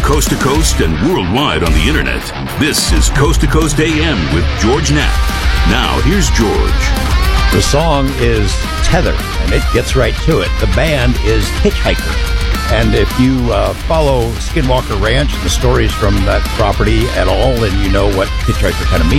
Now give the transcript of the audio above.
coast to coast and worldwide on the internet. This is Coast to Coast AM with George Knapp. Now, here's George. The song is Tether, and it gets right to it. The band is Hitchhiker. And if you follow Skinwalker Ranch and the stories from that property at all, then you know what Hitchhiker kind of means.